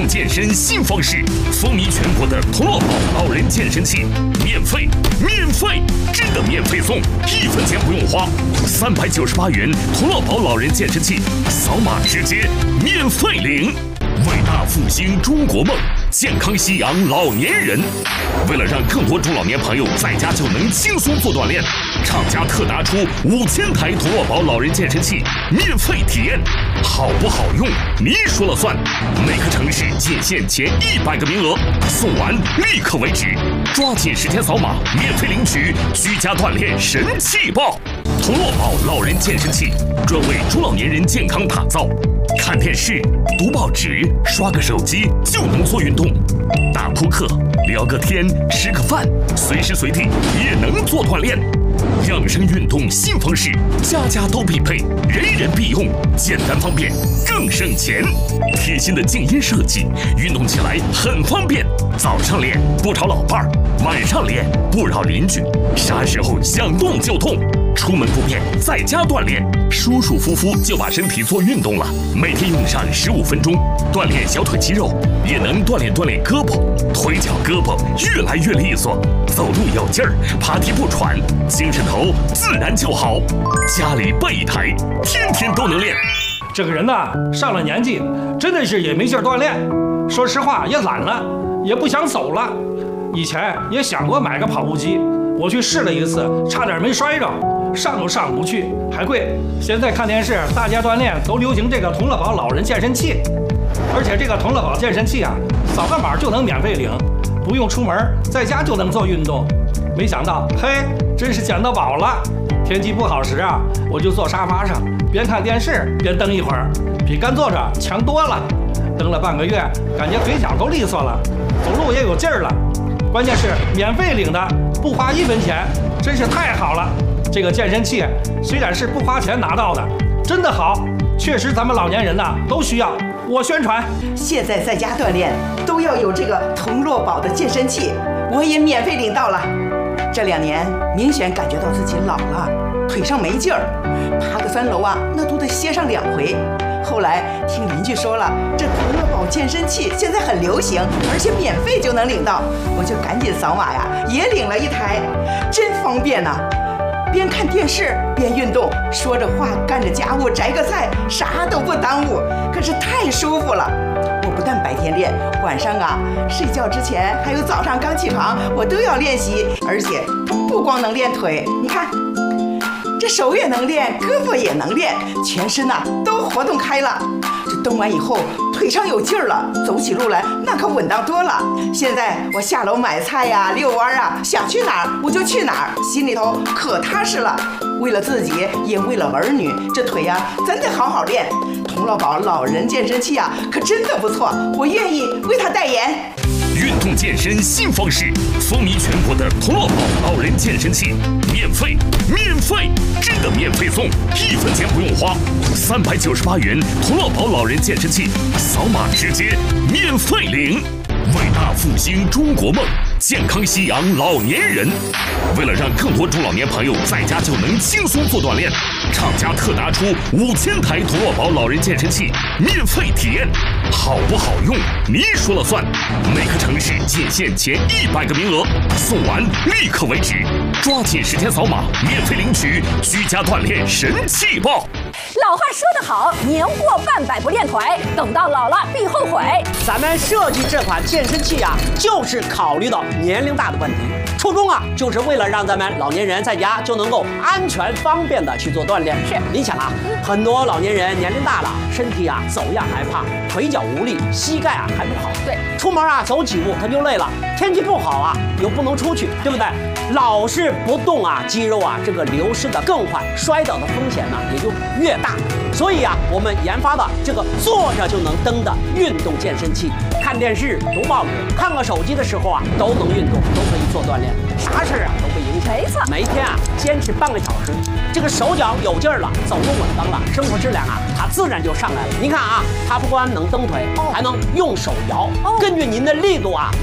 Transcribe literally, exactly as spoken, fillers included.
动健身新方式，风靡全国的童乐宝老人健身器，免费，免费，真的免费送，一分钱不用花，三百九十八元童乐宝老人健身器，扫码直接免费领。伟大复兴中国梦，健康夕阳老年人。为了让更多中老年朋友在家就能轻松做锻炼，厂家特拿出五千台童乐宝老人健身器免费体验，好不好用你说了算。每个城市仅限前一百个名额，送完立刻为止，抓紧时间扫码免费领取居家锻炼神器包。童乐宝老人健身器专为中老年人健康打造。看电视、读报纸、刷个手机就能做运动，打扑克、聊个天、吃个饭，随时随地也能做锻炼。养生运动新方式，家家都必备，人人必用，简单方便，更省钱。贴心的静音设计，运动起来很方便。早上练不吵老伴儿，晚上练不扰邻居，啥时候想动就动。出门不便，在家锻炼，舒舒服服就把身体做运动了。每天用上十五分钟，锻炼小腿肌肉，也能锻炼锻炼胳膊、腿脚、胳膊越来越利索，走路有劲儿，爬梯不喘，精神头自然就好。家里备一台，天天都能练。 这个人呐，上了年纪，真的是也没劲儿锻炼。说实话，也懒了，也不想走了。以前也想过买个跑步机，我去试了一次，差点没摔着。上都上不去，还贵。现在看电视，大家锻炼都流行这个童乐宝老人健身器，而且这个童乐宝健身器啊，扫个码就能免费领，不用出门，在家就能做运动。没想到，嘿，真是捡到宝了！天气不好时啊，我就坐沙发上，边看电视边蹬一会儿，比干坐着强多了。蹬了半个月，感觉腿脚都利索了，走路也有劲儿了。关键是免费领的，不花一分钱，真是太好了。这个健身器虽然是不花钱拿到的，真的好，确实咱们老年人呐都需要。我宣传， 现在在家锻炼都要有这个童乐宝的健身器，我也免费领到了。这两年明显感觉到自己老了，腿上没劲儿，爬个三楼啊，那都得歇上两回。后来听邻居说了，这童乐宝健身器现在很流行，而且免费就能领到，我就赶紧扫码呀，也领了一台，真方便呐、啊。边看电视边运动，说着话干着家务，摘个菜，啥都不耽误，可是太舒服了。我不但白天练，晚上啊睡觉之前还有早上刚起床，我都要练习，而且不光能练腿，你看这手也能练，胳膊也能练，全身呐、啊、都活动开了。这蹬完以后腿上有劲儿了，走起路来那可稳当多了。现在我下楼买菜呀、遛弯啊，想去哪儿我就去哪儿，心里头可踏实了。为了自己，也为了儿女，这腿呀、啊、真得好好练。童乐宝老人健身器啊，可真的不错，我愿意为他代言。 运动健身新方式，风靡全国的童乐宝老人健身器，免费，免费，真的免费送，一分钱不用花，三百九十八元童乐宝老人健身器，扫码直接免费领。伟大复兴中国梦，健康夕阳老年人。为了让更多中老年朋友在家就能轻松做锻炼，厂家特拿出五千台童乐宝老人健身器免费体验，好不好用你说了算。每个城市仅限前一百个名额，送完立刻为止，抓紧时间扫码免费领取居家锻炼神器包。 老话说得好，年过半百不练腿，等到老了必后悔。 咱们设计这款健身器啊，就是考虑到年龄大的问题，初衷啊，就是为了让咱们老年人在家就能够安全方便的去做锻炼。 是， 你想啊，很多老年人年龄大了，身体啊走样害怕，腿脚无力，膝盖啊还不好。 对， 出门啊走几步他就累了，天气不好啊又不能出去，对不对？老是不动啊，肌肉啊这个流失的更快，摔倒的风险呢也就越大。所以啊，我们研发的这个坐着就能蹬的运动健身器，看电视、读报纸、看个手机的时候啊，都能运动，都可以做锻炼，啥事啊都不影响。 没错， 每天啊坚持半个小时，这个手脚有劲儿了，走路稳当了，生活质量啊它自然就上来了。您看啊，它不光能蹬腿，还能用手摇，根据您的力度啊